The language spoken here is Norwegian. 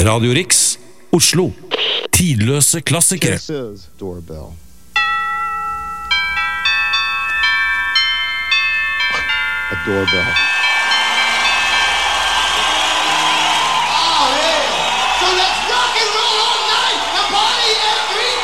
Radio Rix, Oslo. Tidløse klassikere. This is Doorbell. A doorbell.